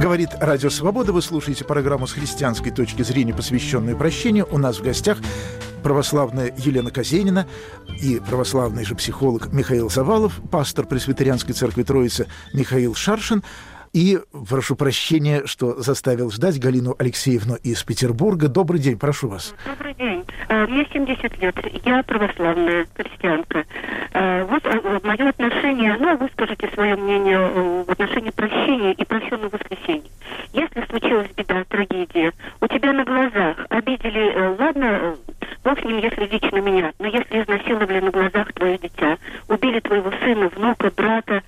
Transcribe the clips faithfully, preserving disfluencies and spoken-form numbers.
Говорит Радио Свобода. Вы слушаете программу с христианской точки зрения, посвященную прощению. У нас в гостях православная Елена Казенина и православный же психолог Михаил Завалов, пастор Пресвитерианской церкви Троицы Михаил Шаршин. И прошу прощения, что заставил ждать Галину Алексеевну из Петербурга. Добрый день, прошу вас. Добрый день. Мне семьдесят лет. Я православная христианка. Вот мое отношение, ну, вы скажите свое мнение в отношении прощения и прощенного воскресения. Если случилась беда, трагедия, у тебя на глазах обидели, ладно, Бог с ним, если лично меня, но если изнасиловали на глазах твое дитя, убили твоего сына, внука, брата,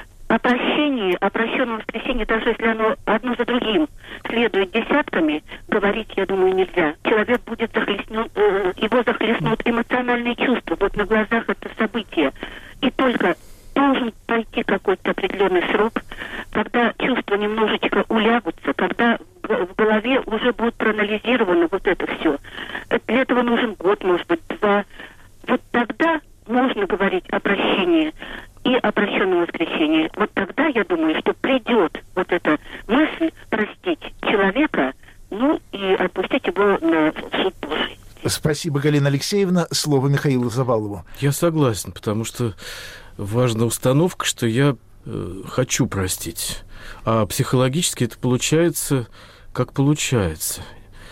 о прощении, о прощенном воскресении, даже если оно одно за другим следует десятками, говорить, я думаю, нельзя. Человек будет захлестнен, э, его захлестнут эмоциональные чувства. Вот на глазах это событие. И только должен пройти какой-то определенный срок, когда чувства немножечко улягутся, когда в голове уже будет проанализировано вот это все. Для этого нужен год, может быть, два. Вот тогда можно говорить о прощении и о прощенном воскресении. Вот тогда, я думаю, что придет вот эта мысль простить человека, ну и отпустить его на суд Божий. Спасибо, Галина Алексеевна. Слово Михаилу Завалову. Я согласен, потому что важна установка, что я э, хочу простить. А психологически это получается, как получается.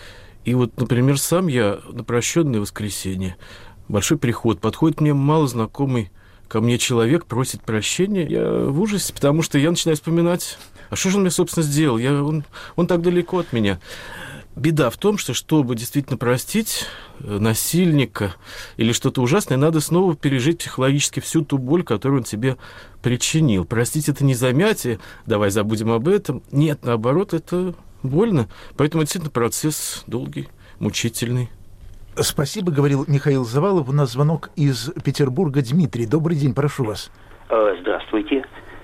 И вот, например, сам я на прощенное воскресенье, большой приход, подходит мне малознакомый ко мне человек, просит прощения, я в ужасе, потому что я начинаю вспоминать, а что же он мне, собственно, сделал? Я, он, он так далеко от меня. Беда в том, что, чтобы действительно простить насильника или что-то ужасное, надо снова пережить психологически всю ту боль, которую он тебе причинил. Простить — это не замятие, давай забудем об этом. Нет, наоборот, это больно. Поэтому действительно процесс долгий, мучительный. Спасибо, говорил Михаил Завалов. У нас звонок из Петербурга. Дмитрий, добрый день, прошу вас. Здравствуйте.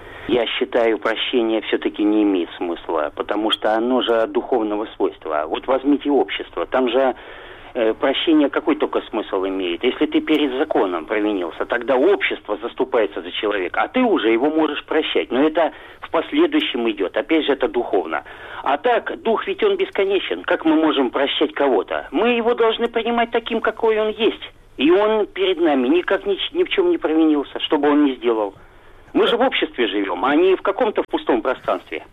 Я считаю, прощение все-таки не имеет смысла, потому что оно же духовного свойства. Вот возьмите общество, там же э, прощение какой только смысл имеет. Если ты перед законом провинился, тогда общество заступается за человека, а ты уже его можешь прощать. Но это в последующем идет. Опять же, это духовно. А так, дух ведь он бесконечен. Как мы можем прощать кого-то? Мы его должны принимать таким, какой он есть. И он перед нами никак ни, ни в чем не провинился, что бы он ни сделал. Мы же в обществе живем, а не в каком-то пустом пространстве.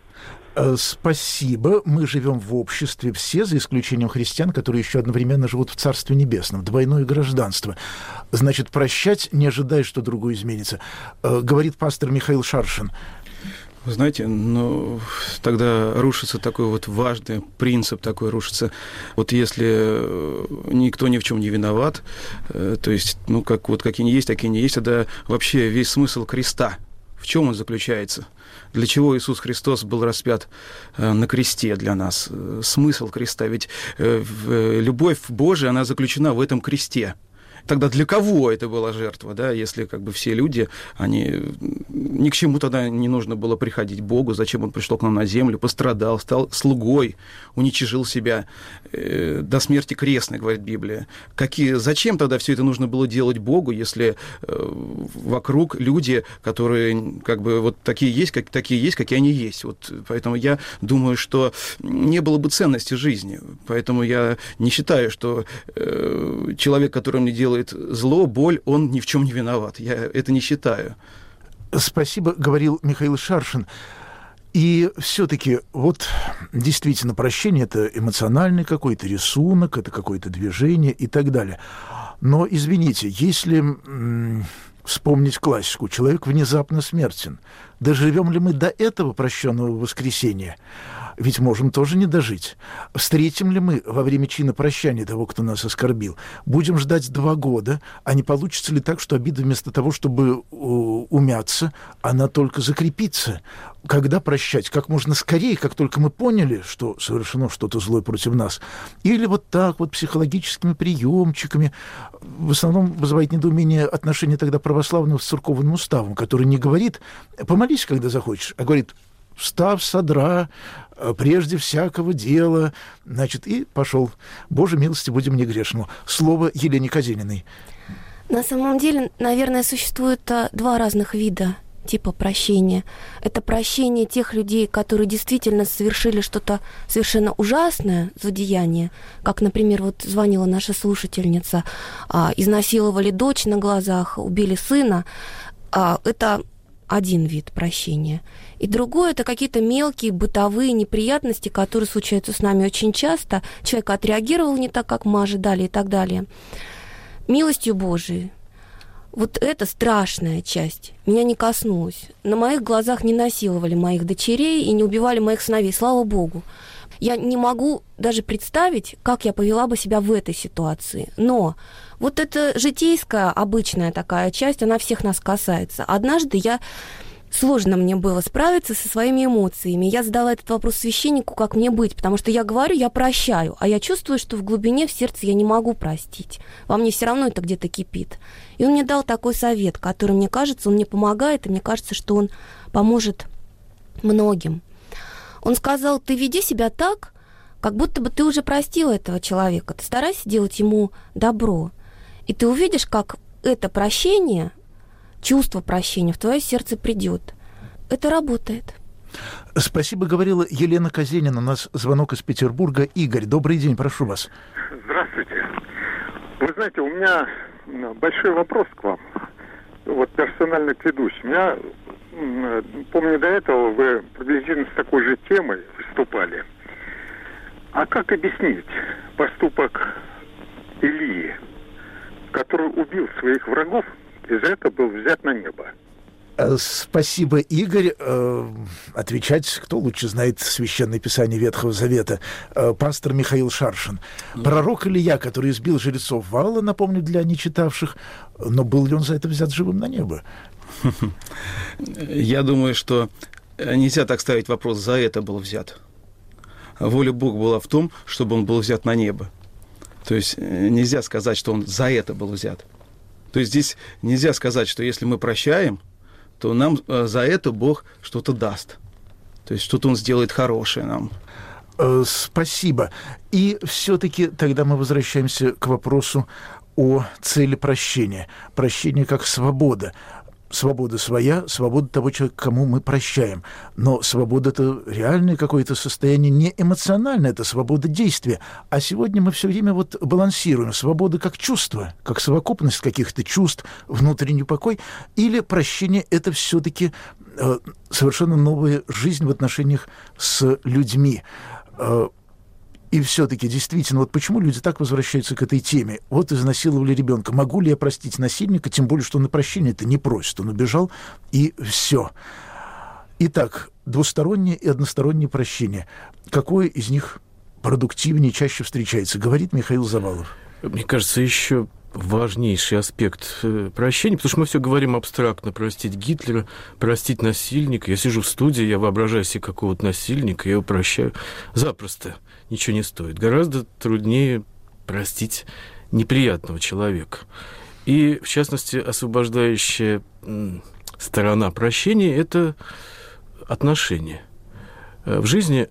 Спасибо. Мы живем в обществе все, за исключением христиан, которые еще одновременно живут в Царстве Небесном. Двойное гражданство. Значит, прощать, не ожидая, что другое изменится. Говорит пастор Михаил Шаршин. Вы знаете, ну, тогда рушится такой вот важный принцип, такой рушится. Вот если никто ни в чем не виноват, то есть, ну, как вот какие не есть, такие не есть, тогда вообще весь смысл креста, в чем он заключается? Для чего Иисус Христос был распят на кресте для нас? Смысл креста, ведь любовь Божия, она заключена в этом кресте. Тогда для кого это была жертва, да, если как бы все люди, они... Ни к чему тогда не нужно было приходить Богу, зачем Он пришел к нам на землю, пострадал, стал слугой, уничижил себя э, до смерти крестной, говорит Библия. Какие... Зачем тогда все это нужно было делать Богу, если э, вокруг люди, которые как бы вот такие есть, как, такие есть, какие они есть. Вот, поэтому я думаю, что не было бы ценности жизни. Поэтому я не считаю, что э, человек, который мне делает зло, боль, он ни в чем не виноват. Я это не считаю. Спасибо, говорил Михаил Шаршин. И все-таки вот действительно прощение — это эмоциональный какой-то рисунок, это какое-то движение и так далее. Но, извините, если м- вспомнить классику, человек внезапно смертен, доживем ли мы до этого прощенного воскресения? Ведь можем тоже не дожить. Встретим ли мы во время чина прощания того, кто нас оскорбил? Будем ждать два года, а не получится ли так, что обида вместо того, чтобы умяться, она только закрепится? Когда прощать? Как можно скорее, как только мы поняли, что совершено что-то злое против нас? Или вот так вот психологическими приемчиками? В основном вызывает недоумение отношение тогда православного с церковным уставом, который не говорит «помолись, когда захочешь», а говорит «встав с одра, прежде всякого дела», значит, и пошел. Боже милости, будем не грешному. Слово Елене Казениной. На самом деле, наверное, существует два разных вида типа прощения. Это прощение тех людей, которые действительно совершили что-то совершенно ужасное, злодеяние, как, например, вот звонила наша слушательница, изнасиловали дочь на глазах, убили сына. Это один вид прощения. И другое — это какие-то мелкие бытовые неприятности, которые случаются с нами очень часто. Человек отреагировал не так, как мы ожидали, и так далее. Милостью Божией. Вот это страшная часть. Меня не коснулась. На моих глазах не насиловали моих дочерей и не убивали моих сыновей. Слава Богу. Я не могу даже представить, как я повела бы себя в этой ситуации. Но вот эта житейская, обычная такая часть, она всех нас касается. Однажды я... Сложно мне было справиться со своими эмоциями. Я задала этот вопрос священнику, как мне быть, потому что я говорю, я прощаю, а я чувствую, что в глубине, в сердце я не могу простить. Во мне все равно это где-то кипит. И он мне дал такой совет, который, мне кажется, он мне помогает, и мне кажется, что он поможет многим. Он сказал: ты веди себя так, как будто бы ты уже простила этого человека. Ты старайся делать ему добро. И ты увидишь, как это прощение... чувство прощения в твое сердце придет. Это работает. Спасибо, говорила Елена Казенина. У нас звонок из Петербурга. Игорь, добрый день, прошу вас. Здравствуйте. Вы знаете, у меня большой вопрос к вам. Вот персонально к ведущему. Я помню, до этого вы приблизительно с такой же темой выступали. А как объяснить поступок Илии, который убил своих врагов, и за это был взят на небо? Спасибо, Игорь. Отвечать, кто лучше знает Священное Писание Ветхого Завета? Пастор Михаил Шаршин. Пророк Илия, который избил жрецов Ваала, напомню, для нечитавших, но был ли он за это взят живым на небо? Я думаю, что нельзя так ставить вопрос: за это был взят. Воля Бога была в том, чтобы он был взят на небо. То есть нельзя сказать, что он за это был взят. То есть здесь нельзя сказать, что если мы прощаем, то нам за это Бог что-то даст. То есть что-то Он сделает хорошее нам. Спасибо. И все-таки тогда мы возвращаемся к вопросу о цели прощения. Прощение как свобода. Свобода своя, свобода того человека, кому мы прощаем. Но свобода — это реальное какое-то состояние, не эмоциональное, это свобода действия. А сегодня мы все время вот балансируем. Свобода как чувство, как совокупность каких-то чувств, внутренний покой. Или прощение — это все-таки э, совершенно новая жизнь в отношениях с людьми. Э, И все-таки, действительно, вот почему люди так возвращаются к этой теме? Вот изнасиловали ребенка. Могу ли я простить насильника? Тем более, что на прощение это не просит. Он убежал, и все. Итак, двустороннее и одностороннее прощение. Какое из них продуктивнее, чаще встречается? Говорит Михаил Завалов. Мне кажется, еще важнейший аспект прощения, потому что мы все говорим абстрактно: простить Гитлера, простить насильника. Я сижу в студии, я воображаю себе какого-то насильника, я его прощаю. Запросто. Ничего не стоит. Гораздо труднее простить неприятного человека. И, в частности, освобождающая сторона прощения – это отношения. В жизни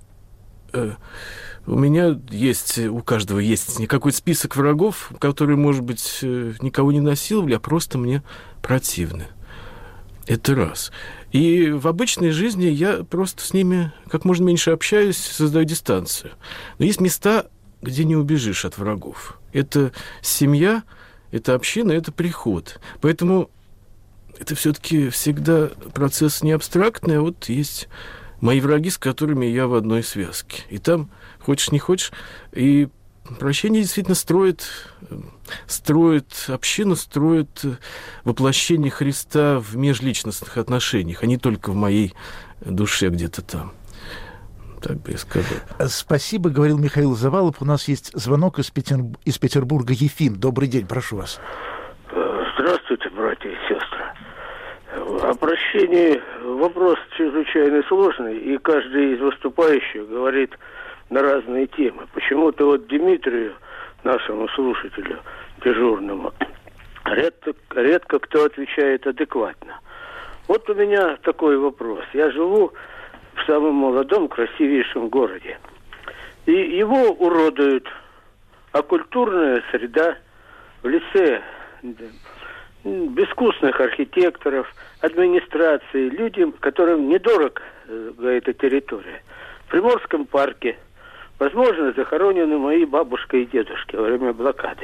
у меня есть, у каждого есть какой-то список врагов, которые, может быть, никого не насиловали, а просто мне противны. Это раз. И в обычной жизни я просто с ними как можно меньше общаюсь, создаю дистанцию. Но есть места, где не убежишь от врагов. Это семья, это община, это приход. Поэтому это все-таки всегда процесс не абстрактный, а вот есть мои враги, с которыми я в одной связке. И там, хочешь не хочешь, и прощение действительно строит, строит общину, строит воплощение Христа в межличностных отношениях, а не только в моей душе где-то там. Так бы я сказал. Спасибо, говорил Михаил Завалов. У нас есть звонок из, Петер... из Петербурга. Ефим, добрый день, прошу вас. Здравствуйте, братья и сестры. О прощении вопрос чрезвычайно сложный, и каждый из выступающих говорит на разные темы. Почему-то вот Дмитрию, нашему слушателю дежурному, редко, редко кто отвечает адекватно. Вот у меня такой вопрос. Я живу в самом молодом, красивейшем городе. И его уродует оккультурная среда в лице безвкусных архитекторов, администрации, людям, которым недорого эта территория. В Приморском парке, возможно, захоронены мои бабушка и дедушки во время блокады.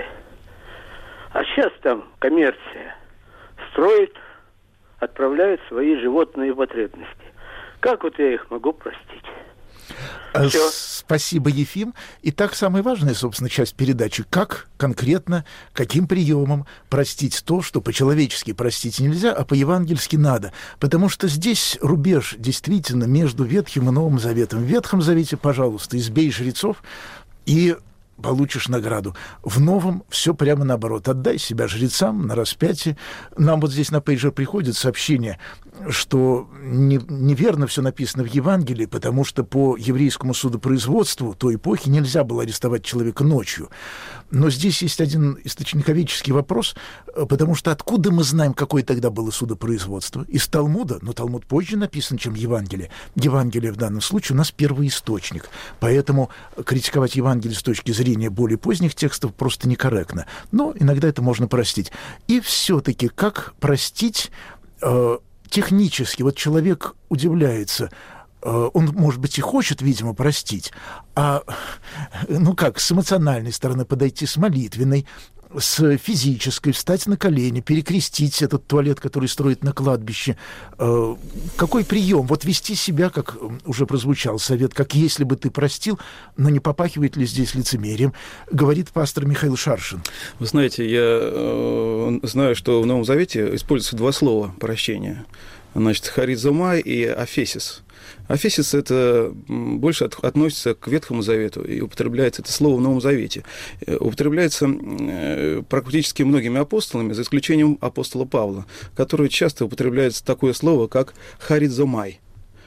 А сейчас там коммерция строит, отправляет свои животные потребности. Как вот я их могу простить? Все. Спасибо, Ефим. Итак, самая важная, собственно, часть передачи. Как конкретно, каким приемом простить то, что по-человечески простить нельзя, а по-евангельски надо. Потому что здесь рубеж действительно между Ветхим и Новым Заветом. В Ветхом Завете, пожалуйста, избей жрецов и получишь награду. В Новом все прямо наоборот. Отдай себя жрецам на распятие. Нам вот здесь на пейджер приходит сообщение, что не, неверно все написано в Евангелии, потому что по еврейскому судопроизводству той эпохи нельзя было арестовать человека ночью. Но здесь есть один источниковедческий вопрос, потому что откуда мы знаем, какое тогда было судопроизводство? Из Талмуда, но Талмуд позже написан, чем Евангелие. Евангелие в данном случае у нас первый источник. Поэтому критиковать Евангелие с точки зрения более поздних текстов просто некорректно. Но иногда это можно простить. И все-таки как простить э, технически? Вот человек удивляется, он, может быть, и хочет, видимо, простить, а, ну как, с эмоциональной стороны подойти, с молитвенной, с физической, встать на колени, перекрестить этот туалет, который строит на кладбище. Какой прием? Вот вести себя, как уже прозвучал совет, как если бы ты простил, но не попахивает ли здесь лицемерием, говорит пастор Михаил Шаршин. Вы знаете, я э, знаю, что в Новом Завете используются два слова прощения. Значит, харизомай и афесис. Афесис – это больше от, относится к Ветхому Завету, и употребляется это слово в Новом Завете. Употребляется практически многими апостолами, за исключением апостола Павла, который часто употребляется такое слово, как харизомай.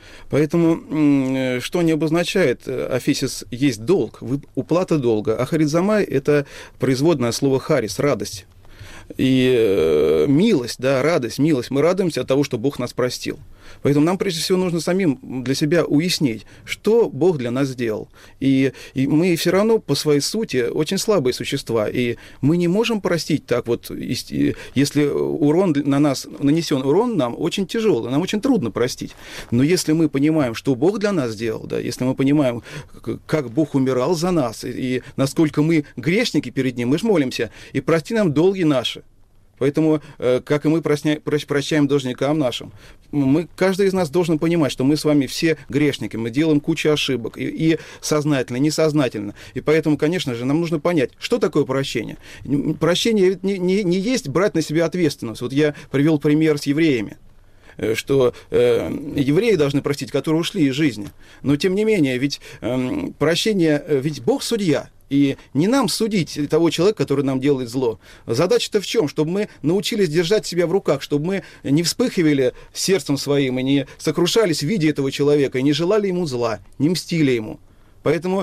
Поэтому что не обозначает, афесис есть долг, уплата долга, а харизомай – это производное слово харис, радость. И милость, да, радость, милость. Мы радуемся от того, что Бог нас простил. Поэтому нам, прежде всего, нужно самим для себя уяснить, что Бог для нас сделал. И, и мы все равно по своей сути очень слабые существа. И мы не можем простить так вот, если урон на нас, нанесен урон нам очень тяжелый, нам очень трудно простить. Но если мы понимаем, что Бог для нас сделал, да, если мы понимаем, как Бог умирал за нас, и, и насколько мы грешники перед Ним, мы же молимся, и прости нам долги наши. Поэтому, как и мы прощаем должникам нашим, мы, каждый из нас должен понимать, что мы с вами все грешники, мы делаем кучу ошибок, и, и сознательно, и несознательно. И поэтому, конечно же, нам нужно понять, что такое прощение. Прощение не, не, не есть брать на себя ответственность. Вот я привел пример с евреями, что э, евреи должны простить, которые ушли из жизни. Но, тем не менее, ведь э, прощение, ведь Бог судья. И не нам судить того человека, который нам делает зло. Задача-то в чем? Чтобы мы научились держать себя в руках, чтобы мы не вспыхивали сердцем своим и не сокрушались в виде этого человека, и не желали ему зла, не мстили ему. Поэтому,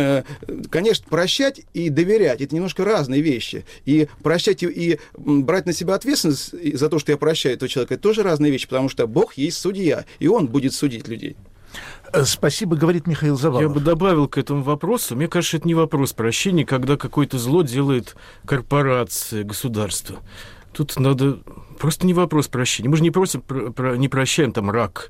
конечно, прощать и доверять – это немножко разные вещи. И прощать и брать на себя ответственность за то, что я прощаю этого человека – это тоже разные вещи, потому что Бог есть судья, и Он будет судить людей. Спасибо, говорит Михаил Завалов. Я бы добавил к этому вопросу. Мне кажется, это не вопрос прощения, когда какое-то зло делает корпорация, государство. Тут надо... Просто не вопрос прощения. Мы же не просим, про, про, не прощаем там рак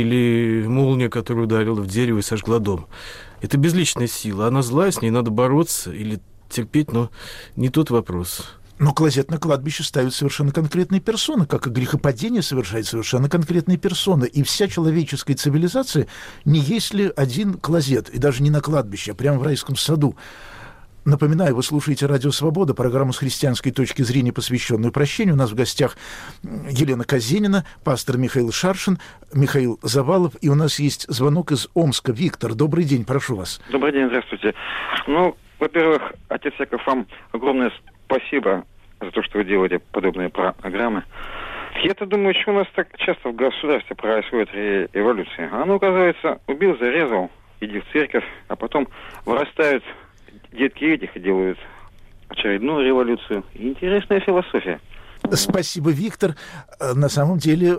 или молния, которая ударила в дерево и сожгла дом. Это безличная сила. Она злая, с ней надо бороться или терпеть, но не тот вопрос. Но клозет на кладбище ставят совершенно конкретные персоны, как и грехопадение совершает совершенно конкретные персоны. И вся человеческая цивилизация не есть ли один клозет, и даже не на кладбище, а прямо в райском саду. Напоминаю, вы слушаете «Радио Свобода», программу с христианской точки зрения, посвященную прощению. У нас в гостях Елена Казенина, пастор Михаил Шаршин, Михаил Завалов. И у нас есть звонок из Омска. Виктор, добрый день, прошу вас. Добрый день, здравствуйте. Ну, во-первых, отец Яков, вам огромное спасибо за то, что вы делаете подобные программы. Я-то думаю, что у нас так часто в государстве происходит революция. А ну, оказывается, убил, зарезал, иди в церковь, а потом вырастают детки этих и делают очередную революцию. Интересная философия. Спасибо, Виктор. На самом деле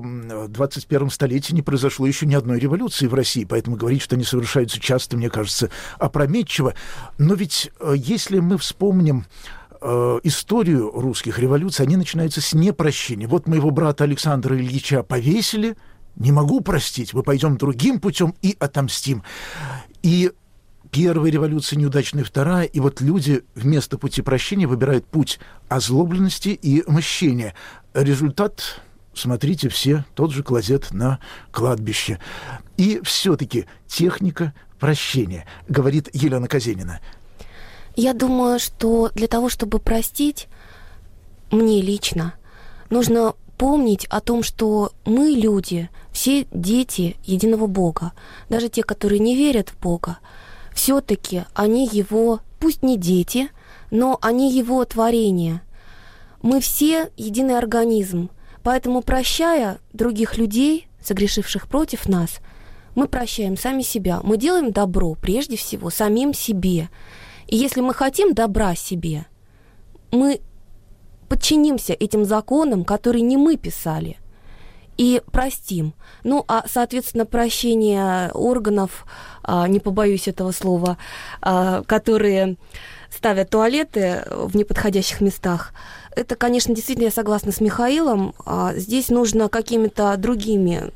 в двадцать первом столетии не произошло еще ни одной революции в России, поэтому говорить, что они совершаются часто, мне кажется, опрометчиво. Но ведь если мы вспомним э, историю русских революций, они начинаются с непрощения. Вот моего брата Александра Ильича повесили, не могу простить, мы пойдем другим путем и отомстим. И первая революция неудачная, вторая, и вот люди вместо пути прощения выбирают путь озлобленности и мщения. Результат, смотрите все, тот же клозет на кладбище. И все-таки техника прощения, говорит Елена Казенина. Я думаю, что для того, чтобы простить, мне лично, нужно помнить о том, что мы, люди, все дети единого Бога. Даже те, которые не верят в Бога, все-таки они его, пусть не дети, но они его творение. Мы все единый организм. Поэтому, прощая других людей, согрешивших против нас, мы прощаем сами себя. Мы делаем добро, прежде всего, самим себе. И если мы хотим добра себе, мы подчинимся этим законам, которые не мы писали, и простим. Ну, а, соответственно, прощение органов, а, не побоюсь этого слова, а, которые ставят туалеты в неподходящих местах, это, конечно, действительно, я согласна с Михаилом, а, здесь нужно какими-то другими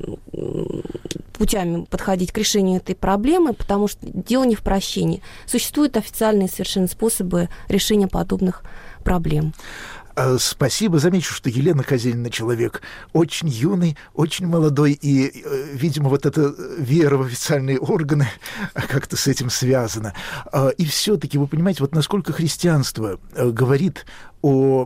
путями подходить к решению этой проблемы, потому что дело не в прощении. Существуют официальные совершенно способы решения подобных проблем. Спасибо. Замечу, что Елена Казенина человек очень юный, очень молодой, и, видимо, вот эта вера в официальные органы как-то с этим связана. И все-таки, вы понимаете, вот насколько христианство говорит о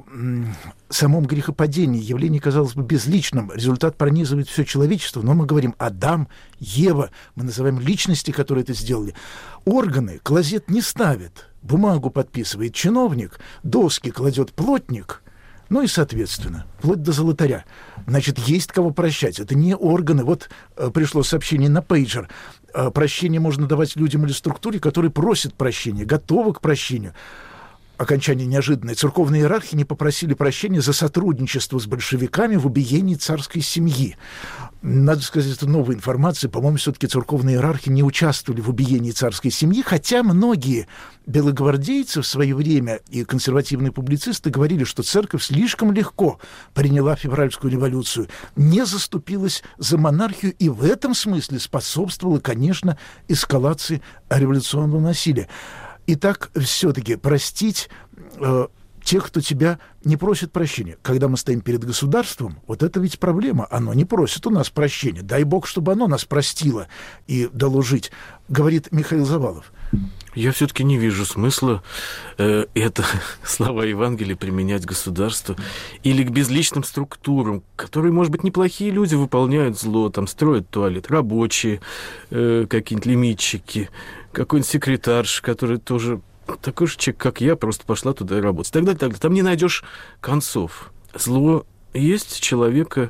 самом грехопадении, явлении, казалось бы, безличном, результат пронизывает все человечество, но мы говорим Адам, Ева, мы называем личности, которые это сделали. Органы клозет не ставит, бумагу подписывает чиновник, доски кладет плотник, ну и, соответственно, вплоть до золотаря. Значит, есть кого прощать. Это не органы. Вот э, пришло сообщение на пейджер. Э, прощение можно давать людям или структуре, которые просят прощения, готовы к прощению. Окончание неожиданное. Церковные иерархи не попросили прощения за сотрудничество с большевиками в убиении царской семьи. Надо сказать, это новая информация. По-моему, все-таки церковные иерархи не участвовали в убиении царской семьи, хотя многие белогвардейцы в свое время и консервативные публицисты говорили, что церковь слишком легко приняла февральскую революцию, не заступилась за монархию и в этом смысле способствовала, конечно, эскалации революционного насилия. Итак, все-таки простить э, тех, кто тебя не просит прощения. Когда мы стоим перед государством, вот это ведь проблема. Оно не просит у нас прощения. Дай Бог, чтобы оно нас простило и дало жить, говорит Михаил Завалов. Я все-таки не вижу смысла э, это слова Евангелия применять к государству или к безличным структурам, которые, может быть, неплохие люди выполняют зло, там строят туалет, рабочие, э, какие-нибудь лимитчики, какой-нибудь секретарш, который тоже такой же человек, как я, просто пошла туда и работать. Тогда, тогда там не найдешь концов. Зло есть, человека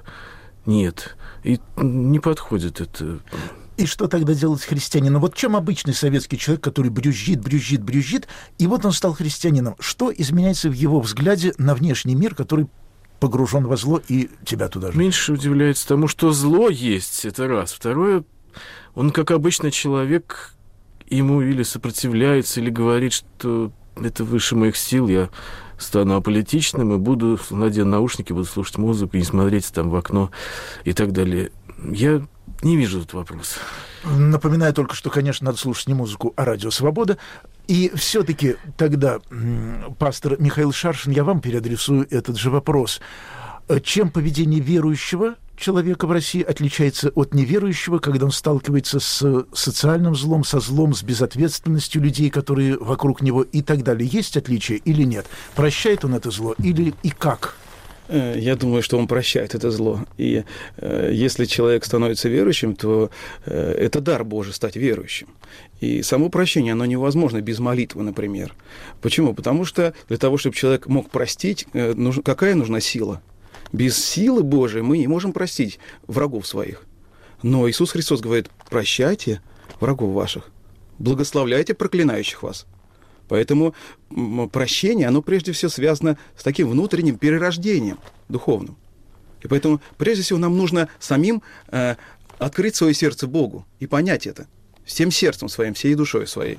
нет. И не подходит это. И что тогда делать христианину? Вот чем обычный советский человек, который брюзжит, брюзжит, брюзжит, и вот он стал христианином. Что изменяется в его взгляде на внешний мир, который погружен во зло и тебя туда же? Меньше удивляется тому, что зло есть, это раз. Второе, он, как обычный человек, ему или сопротивляется, или говорит, что это выше моих сил, я стану аполитичным и буду, надену наушники, буду слушать музыку, не смотреть там в окно и так далее. Я не вижу тут вопроса. Напоминаю только, что, конечно, надо слушать не музыку, а радио «Свобода». И все-таки тогда, пастор Михаил Шаршин, я вам переадресую этот же вопрос. Чем поведение верующего человека в России отличается от неверующего, когда он сталкивается с социальным злом, со злом, с безответственностью людей, которые вокруг него и так далее? Есть отличия или нет? Прощает он это зло или и как? Я думаю, что он прощает это зло. И э, если человек становится верующим, то э, это дар Божий стать верующим. И само прощение, оно невозможно без молитвы, например. Почему? Потому что для того, чтобы человек мог простить, э, нужна, какая нужна сила? Без силы Божией мы не можем простить врагов своих. Но Иисус Христос говорит: прощайте врагов ваших, благословляйте проклинающих вас. Поэтому прощение, оно прежде всего связано с таким внутренним перерождением духовным. И поэтому прежде всего нам нужно самим э, открыть свое сердце Богу и понять это всем сердцем своим, всей душой своей.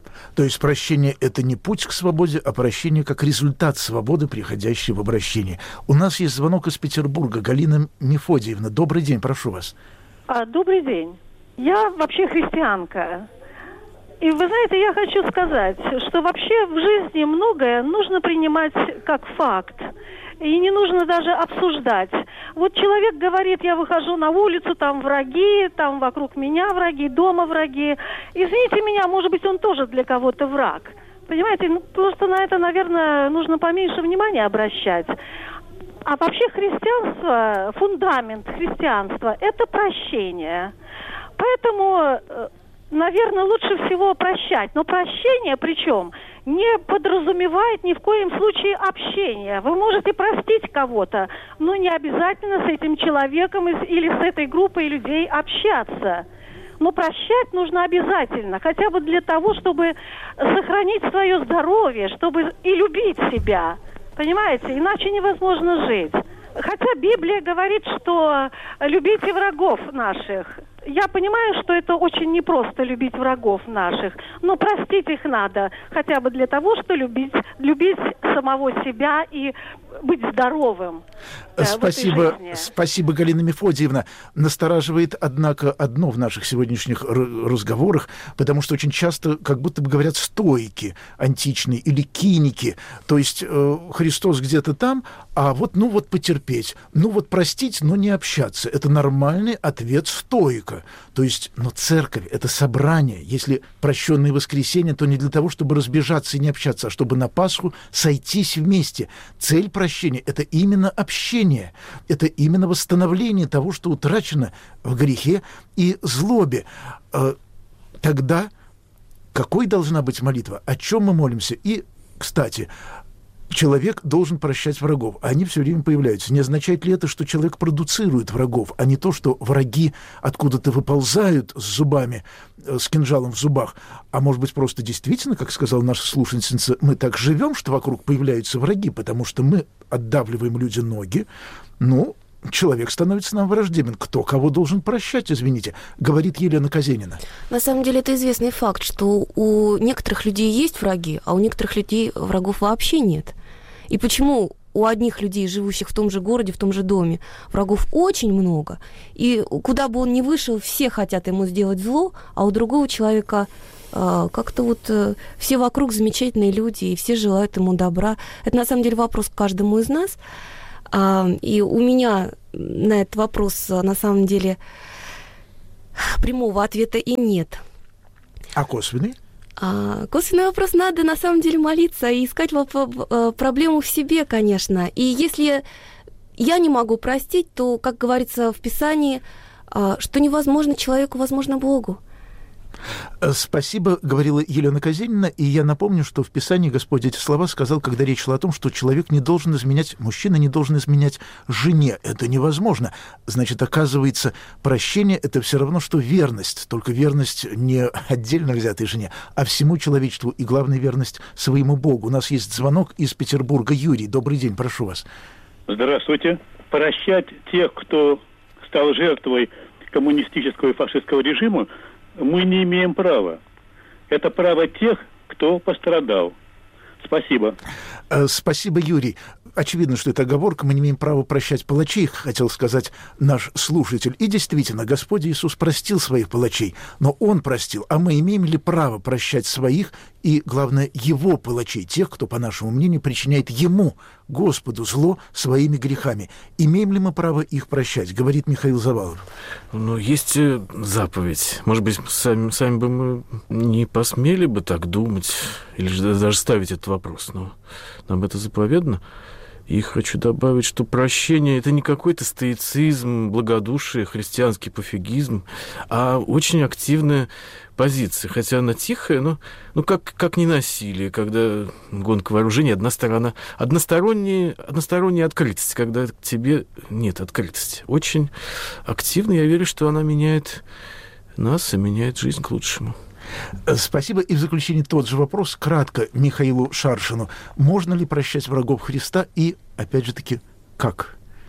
То есть прощение – это не путь к свободе, а прощение как результат свободы, приходящей в обращение. У нас есть звонок из Петербурга. Галина Мефодиевна, добрый день, прошу вас. А, добрый день. Я вообще христианка. И вы знаете, я хочу сказать, что вообще в жизни многое нужно принимать как факт. И не нужно даже обсуждать. Вот человек говорит, я выхожу на улицу, там враги, там вокруг меня враги, дома враги. Извините меня, может быть, он тоже для кого-то враг. Понимаете, ну, просто на это, наверное, нужно поменьше внимания обращать. А вообще христианство, фундамент христианства – это прощение. Поэтому, наверное, лучше всего прощать. Но прощение, причем, не подразумевает ни в коем случае общение. Вы можете простить кого-то, но не обязательно с этим человеком или с этой группой людей общаться. Но прощать нужно обязательно, хотя бы для того, чтобы сохранить свое здоровье, чтобы и любить себя. Понимаете? Иначе невозможно жить. Хотя Библия говорит, что любите врагов наших. Я понимаю, что это очень непросто любить врагов наших, но простить их надо, хотя бы для того, чтобы любить, любить самого себя и быть здоровым. Спасибо, спасибо, Галина Мефодиевна. Настораживает, однако, одно в наших сегодняшних разговорах, потому что очень часто как будто бы говорят стоики античные или киники, то есть э, Христос где-то там, а вот, ну вот потерпеть, ну вот простить, но не общаться. Это нормальный ответ стоика. То есть, но церковь — это собрание. Если прощенное воскресенье, то не для того, чтобы разбежаться и не общаться, а чтобы на Пасху сойтись вместе. Цель прощения — это именно общение. Это именно восстановление того, что утрачено в грехе и злобе. Тогда какой должна быть молитва? О чем мы молимся? И, кстати, человек должен прощать врагов. Они все время появляются. Не означает ли это, что человек продуцирует врагов, а не то, что враги откуда-то выползают с зубами, с кинжалом в зубах? А может быть, просто действительно, как сказала наша слушательница, мы так живем, что вокруг появляются враги, потому что мы отдавливаем люди ноги. Ну, человек становится нам враждебен. Кто кого должен прощать, извините, говорит Елена Казенина. На самом деле это известный факт, что у некоторых людей есть враги, а у некоторых людей врагов вообще нет. И почему у одних людей, живущих в том же городе, в том же доме, врагов очень много, и куда бы он ни вышел, все хотят ему сделать зло, а у другого человека э, как-то вот э, все вокруг замечательные люди, и все желают ему добра. Это на самом деле вопрос к каждому из нас. А, и у меня на этот вопрос на самом деле прямого ответа и нет. А косвенный? А, косвенный вопрос: надо на самом деле молиться и искать проблему в себе, конечно. И если я не могу простить, то, как говорится в Писании, что невозможно человеку, возможно Богу. Спасибо, говорила Елена Казенина, и я напомню, что в Писании Господь эти слова сказал, когда речь шла о том, что человек не должен изменять, мужчина не должен изменять жене. Это невозможно. Значит, оказывается, прощение — это все равно, что верность, только верность не отдельно взятой жене, а всему человечеству, и главная верность своему Богу. У нас есть звонок из Петербурга. Юрий, добрый день, прошу вас. Здравствуйте. Прощать тех, кто стал жертвой коммунистического и фашистского режима, мы не имеем права. Это право тех, кто пострадал. Спасибо. Спасибо, Юрий. Очевидно, что это оговорка. Мы не имеем права прощать палачей, хотел сказать наш слушатель. И действительно, Господь Иисус простил своих палачей, но Он простил. А мы имеем ли право прощать своих и, главное, Его палачей, тех, кто, по нашему мнению, причиняет Ему, Господу, зло своими грехами? Имеем ли мы право их прощать? Говорит Михаил Завалов. Ну, есть заповедь. Может быть, сами, сами бы мы не посмели бы так думать или даже ставить этот вопрос, но нам это заповедано. И хочу добавить, что прощение — это не какой-то стоицизм, благодушие, христианский пофигизм, а очень активная позиция. Хотя она тихая, но ну, как, как ненасилие, когда гонка вооружений, одна сторона, односторонняя, односторонняя открытость, когда к тебе нет открытости. Очень активно, я верю, что она меняет нас и меняет жизнь к лучшему. Спасибо. И в заключение тот же вопрос, кратко, Михаилу Шаршину. Можно ли прощать врагов Христа и, опять же таки, как?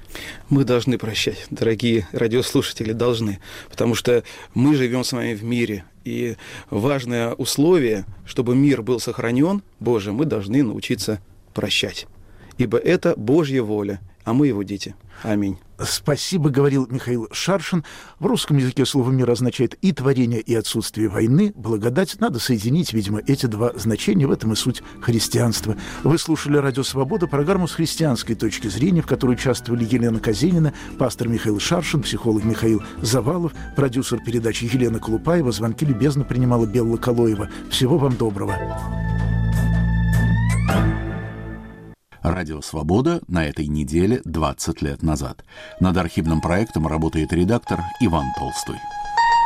Мы должны прощать, дорогие радиослушатели, должны, потому что мы живем с вами в мире, и важное условие, чтобы мир был сохранен, Боже, мы должны научиться прощать, ибо это Божья воля, а мы его дети. Аминь. Спасибо, говорил Михаил Шаршин. В русском языке слово «мир» означает и творение, и отсутствие войны. Благодать. Надо соединить, видимо, эти два значения. В этом и суть христианства. Вы слушали «Радио Свобода», программу с христианской точки зрения, в которой участвовали Елена Казенина, пастор Михаил Шаршин, психолог Михаил Завалов, продюсер передачи Елена Колупаева. Звонки любезно принимала Белла Калоева. Всего вам доброго. Радио «Свобода» на этой неделе двадцать лет назад. Над архивным проектом работает редактор Иван Толстой.